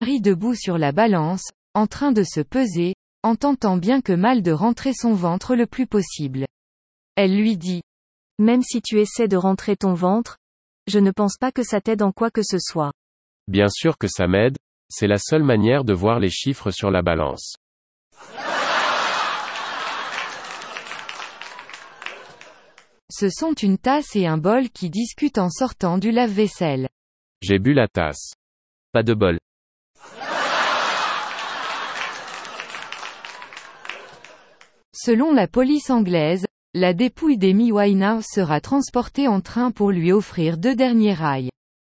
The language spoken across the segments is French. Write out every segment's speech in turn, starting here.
Marie debout sur la balance, en train de se peser, en tentant bien que mal de rentrer son ventre le plus possible. Elle lui dit. Même si tu essaies de rentrer ton ventre, je ne pense pas que ça t'aide en quoi que ce soit. Bien sûr que ça m'aide, c'est la seule manière de voir les chiffres sur la balance. Ce sont une tasse et un bol qui discutent en sortant du lave-vaisselle. J'ai bu la tasse. Pas de bol. Selon la police anglaise, la dépouille d'Amy Winehouse sera transportée en train pour lui offrir 2 derniers rails.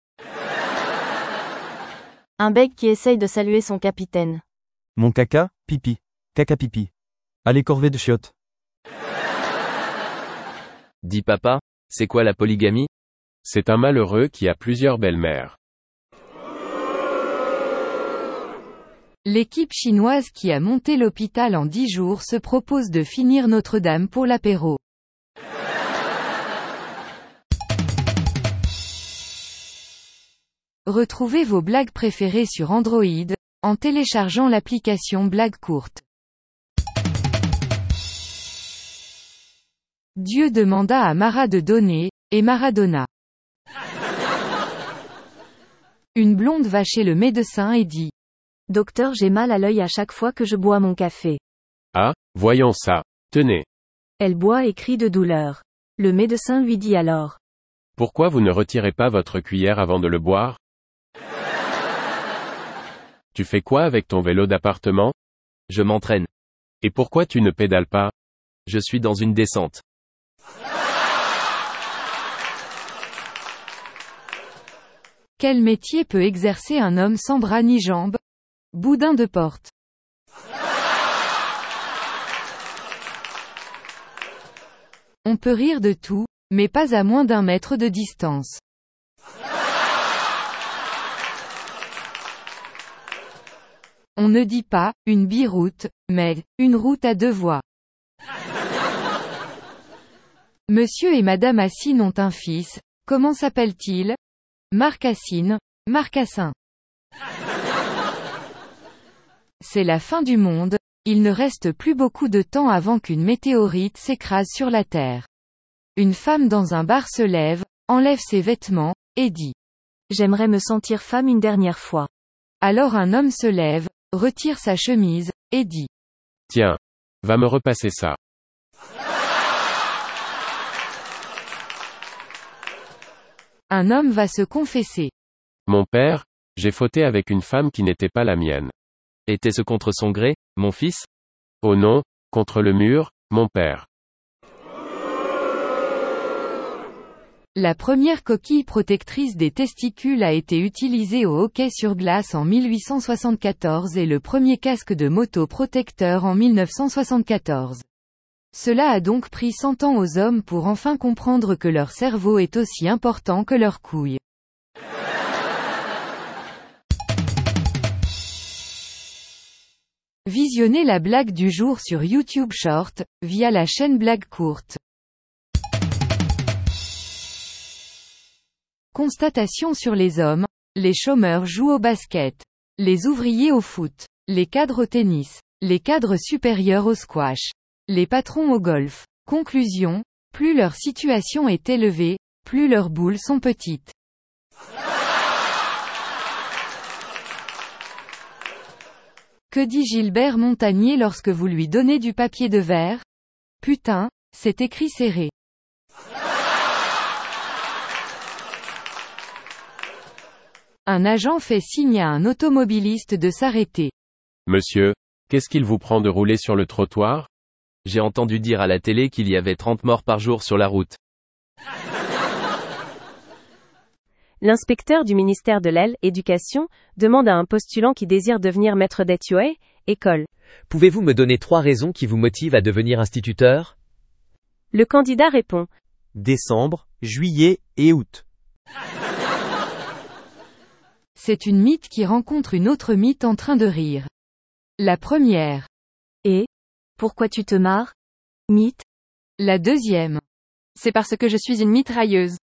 Un bec qui essaye de saluer son capitaine. Mon caca, pipi. Caca pipi. Allez corvée de chiottes. Dis papa, c'est quoi la polygamie? C'est un malheureux qui a plusieurs belles-mères. L'équipe chinoise qui a monté l'hôpital en 10 jours se propose de finir Notre-Dame pour l'apéro. Retrouvez vos blagues préférées sur Android, en téléchargeant l'application Blagues courtes. Dieu demanda à Mara de donner, et Mara donna. Une blonde va chez le médecin et dit. Docteur, j'ai mal à l'œil à chaque fois que je bois mon café. Ah, voyons ça. Tenez. Elle boit et crie de douleur. Le médecin lui dit alors. Pourquoi vous ne retirez pas votre cuillère avant de le boire? Tu fais quoi avec ton vélo d'appartement? Je m'entraîne. Et pourquoi tu ne pédales pas? Je suis dans une descente. Quel métier peut exercer un homme sans bras ni jambes? Boudin de porte. On peut rire de tout, mais pas à moins d'1 mètre de distance. On ne dit pas, une biroute, mais, une route à 2 voies. Monsieur et Madame Assine ont un fils, comment s'appelle-t-il? Marc Assine, Marcassin. C'est la fin du monde, il ne reste plus beaucoup de temps avant qu'une météorite s'écrase sur la Terre. Une femme dans un bar se lève, enlève ses vêtements, et dit. J'aimerais me sentir femme une dernière fois. Alors un homme se lève, retire sa chemise, et dit. Tiens. Va me repasser ça. Un homme va se confesser. Mon père, j'ai fauté avec une femme qui n'était pas la mienne. Était-ce contre son gré, mon fils? Oh non, contre le mur, mon père. La première coquille protectrice des testicules a été utilisée au hockey sur glace en 1874 et le premier casque de moto protecteur en 1974. Cela a donc pris 100 ans aux hommes pour enfin comprendre que leur cerveau est aussi important que leurs couilles. Visionnez la blague du jour sur YouTube Short, via la chaîne Blagues courtes. Constatation sur les hommes, les chômeurs jouent au basket, les ouvriers au foot, les cadres au tennis, les cadres supérieurs au squash, les patrons au golf. Conclusion, plus leur situation est élevée, plus leurs boules sont petites. Que dit Gilbert Montagnier lorsque vous lui donnez du papier de verre? Putain, c'est écrit serré. Un agent fait signe à un automobiliste de s'arrêter. Monsieur, qu'est-ce qu'il vous prend de rouler sur le trottoir? J'ai entendu dire à la télé qu'il y avait 30 morts par jour sur la route. L'inspecteur du ministère de l'Éducation demande à un postulant qui désire devenir maître d'école, école. Pouvez-vous me donner 3 raisons qui vous motivent à devenir instituteur? Le candidat répond. Décembre, juillet et août. C'est une mythe qui rencontre une autre mythe en train de rire. La première. Et? Pourquoi tu te marres? Mythe. La deuxième. C'est parce que je suis une mitrailleuse.